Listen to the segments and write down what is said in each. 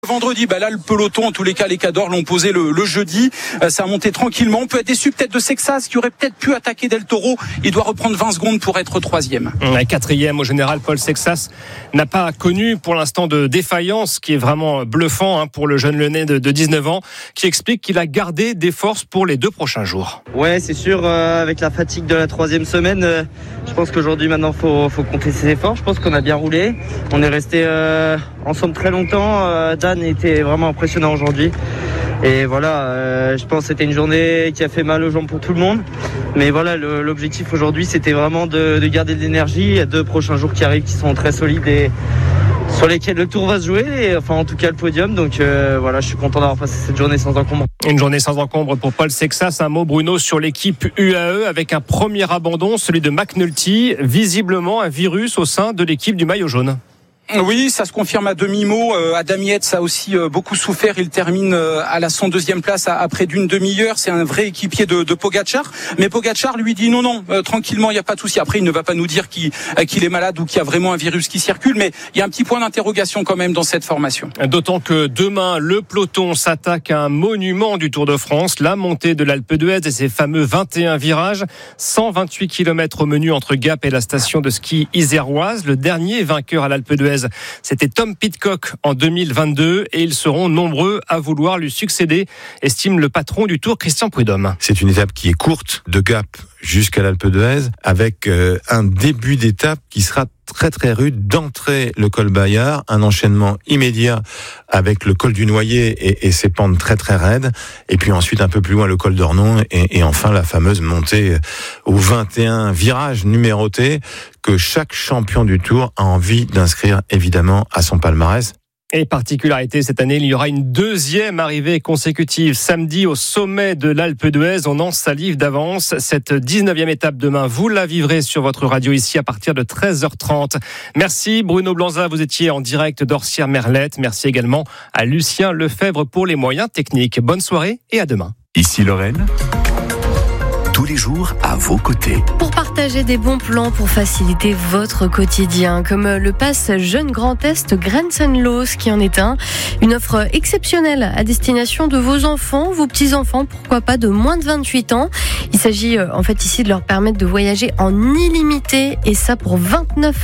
vendredi. Là, le peloton, en tous les cas, les cadors l'ont posé le jeudi. Ça a monté tranquillement. On peut être déçu peut-être de Sexas qui aurait peut-être pu attaquer Del Toro. Il doit reprendre 20 secondes pour être troisième. Quatrième au général, Paul Sexas n'a pas connu pour l'instant de défaillance, qui est vraiment bluffant pour le jeune Lyonnais de 19 ans, qui explique qu'il a gardé des forces pour les 2 prochains jours. Ouais, c'est sûr, avec la fatigue de la 3e semaine, je pense qu'aujourd'hui maintenant faut compter ses efforts. Je pense qu'on a bien roulé. On est resté ensemble très longtemps. Dan était vraiment impressionnant aujourd'hui. Et voilà, je pense que c'était une journée qui a fait mal aux jambes pour tout le monde. Mais voilà, l'objectif aujourd'hui, c'était vraiment de garder de l'énergie. Il y a 2 prochains jours qui arrivent qui sont très solides et sur lesquels le tour va se jouer, et enfin en tout cas le podium. Donc voilà, je suis content d'avoir passé cette journée sans encombre. Une journée sans encombre pour Paul Sexas. Un mot, Bruno, sur l'équipe UAE avec un premier abandon, celui de McNulty. Visiblement un virus au sein de l'équipe du maillot jaune. Oui, ça se confirme à demi-mot. Adam Yates a aussi beaucoup souffert. Il termine à la 102e place à près d'une demi-heure. C'est un vrai équipier de Pogačar. Mais Pogačar lui dit non, tranquillement, il n'y a pas de souci. Après, il ne va pas nous dire qu'il est malade ou qu'il y a vraiment un virus qui circule. Mais il y a un petit point d'interrogation quand même dans cette formation. D'autant que demain, le peloton s'attaque à un monument du Tour de France, la montée de l'Alpe d'Huez et ses fameux 21 virages. 128 km au menu entre Gap et la station de ski iséroise. Le dernier vainqueur à l'Alpe d'Huez, c'était Tom Pidcock en 2022, et ils seront nombreux à vouloir lui succéder, estime le patron du Tour, Christian Prudhomme. C'est une étape qui est courte, de Gap jusqu'à l'Alpe d'Huez, avec un début d'étape qui sera très très rude. D'entrée, le col Bayard, un enchaînement immédiat avec le col du Noyer et ses pentes très très raides, et puis ensuite un peu plus loin le col d'Ornon, et enfin la fameuse montée aux 21 virages numérotés que chaque champion du Tour a envie d'inscrire évidemment à son palmarès. Et particularité, cette année, il y aura une 2e arrivée consécutive samedi au sommet de l'Alpe d'Huez. On en salive d'avance. Cette 19e étape demain, vous la vivrez sur votre radio ici à partir de 13h30. Merci Bruno Blanza, vous étiez en direct d'Orsières-Merlette. Merci également à Lucien Lefebvre pour les moyens techniques. Bonne soirée et à demain. Ici Lorraine, tous les jours à vos côtés. Pour partager des bons plans pour faciliter votre quotidien, comme le pass Jeune Grand Est Grenzenlos qui en est un. Une offre exceptionnelle à destination de vos enfants, vos petits-enfants, pourquoi pas de moins de 28 ans. Il s'agit en fait ici de leur permettre de voyager en illimité, et ça pour 29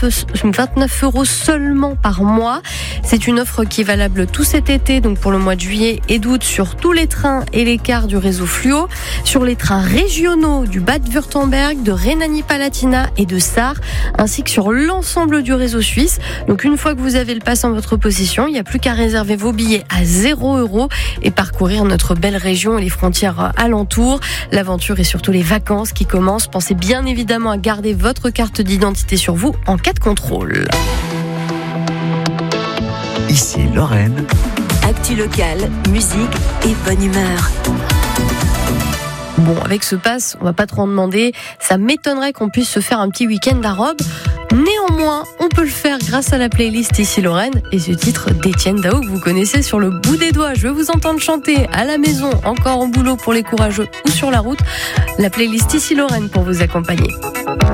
€ seulement par mois. C'est une offre qui est valable tout cet été, donc pour le mois de juillet et d'août, sur tous les trains et les cars du réseau Fluo, sur les trains régionaux du Bade-Württemberg, de Rhénanie-Palatinat et de Sarre, ainsi que sur l'ensemble du réseau suisse. Donc une fois que vous avez le pass en votre possession, il n'y a plus qu'à réserver vos billets à 0 € et parcourir notre belle région et les frontières alentours. L'aventure et surtout les vacances qui commencent. Pensez bien évidemment à garder votre carte d'identité sur vous en cas de contrôle. Ici Lorraine. Actu locale, musique et bonne humeur. Bon, avec ce pass, on va pas trop en demander. Ça m'étonnerait qu'on puisse se faire un petit week-end à Robe. Néanmoins, on peut le faire grâce à la playlist Ici Lorraine et ce titre d'Étienne Dao que vous connaissez sur le bout des doigts. Je veux vous entendre chanter à la maison, encore au boulot pour les courageux ou sur la route. La playlist Ici Lorraine pour vous accompagner.